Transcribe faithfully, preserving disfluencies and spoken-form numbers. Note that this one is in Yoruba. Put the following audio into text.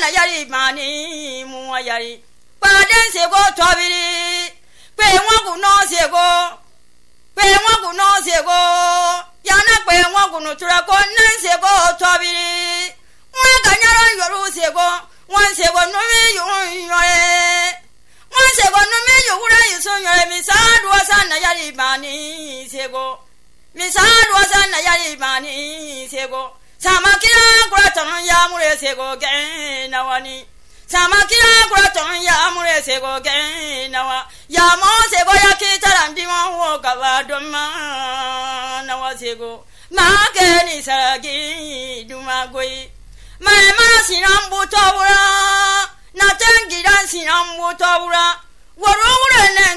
na yari mani mu yari paden sego tobiri pe won ku no sego pe won ku no sego yana pe won ku no tura ko nan sego tobiri won ga nyaro yoru sego won sego no mi yun yore won sego no mi yura yusun yore mi sa do sa na yari mani sego mi sa do sa na yari mani sego Samakira kuraton ya mure sego gen nawani Samakira kuraton ya mure sego gen nawa ya mo sego ya kitarandi mo wo kabadoma nawa sego ma geni saragi duma goi ma ma sinambu tawura na tengi dan sinambu tawura woro wure